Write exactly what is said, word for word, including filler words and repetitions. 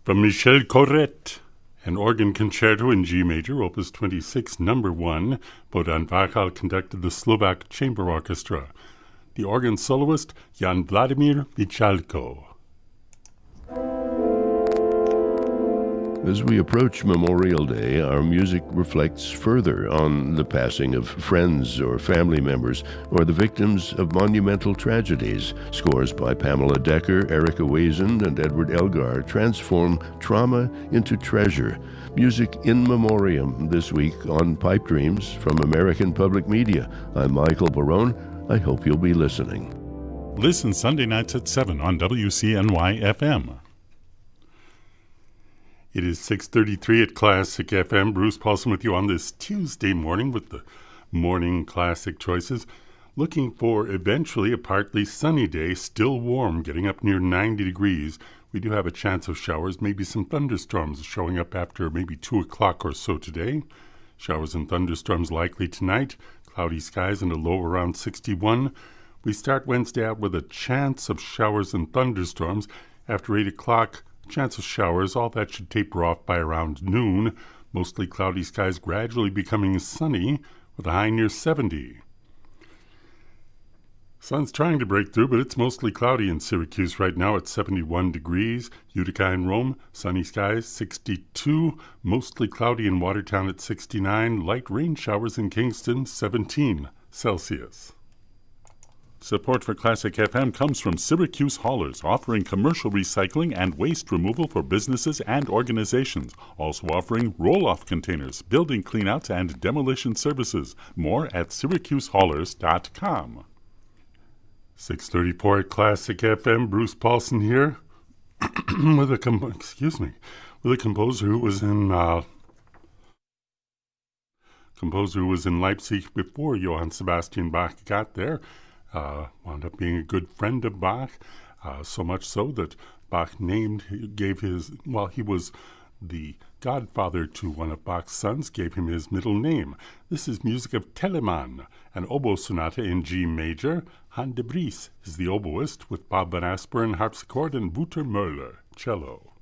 From Michel Corrette, an organ concerto in G major, opus twenty-six, number one. Bohdan Vachal conducted the Slovak Chamber Orchestra. The organ soloist, Jan Vladimir Michalko. As we approach Memorial Day, our music reflects further on the passing of friends or family members or the victims of monumental tragedies. Scores by Pamela Decker, Erica Wazen, and Edward Elgar transform trauma into treasure. Music in memoriam this week on Pipe Dreams from American Public Media. I'm Michael Barone. I hope you'll be listening. Listen Sunday nights at seven on W C N Y F M. It is six thirty-three at Classic F M. Bruce Paulson with you on this Tuesday morning with the morning classic choices. Looking for eventually a partly sunny day, still warm, getting up near ninety degrees. We do have a chance of showers, maybe some thunderstorms showing up after maybe two o'clock or so today. Showers and thunderstorms likely tonight. Cloudy skies and a low around sixty-one. We start Wednesday out with a chance of showers and thunderstorms. After eight o'clock, chance of showers, all that should taper off by around noon. Mostly cloudy skies gradually becoming sunny with a high near seventy. Sun's trying to break through, but it's mostly cloudy in Syracuse right now at seventy-one degrees. Utica and Rome, sunny skies, sixty-two. Mostly cloudy in Watertown at sixty-nine. Light rain showers in Kingston, seventeen Celsius. Support for Classic F M comes from Syracuse Haulers, offering commercial recycling and waste removal for businesses and organizations. Also offering roll-off containers, building cleanouts, and demolition services. More at syracuse haulers dot com. six thirty-four at Classic F M. Bruce Paulson here with a com- excuse me with a composer who was in uh, composer who was in Leipzig before Johann Sebastian Bach got there. Uh, wound up being a good friend of Bach, uh, so much so that Bach named, gave his, well, he was the godfather to one of Bach's sons, gave him his middle name. This is music of Telemann, an oboe sonata in G major. Han de Vries is the oboist, with Bob Van Asperen harpsichord and Wouter Möller cello.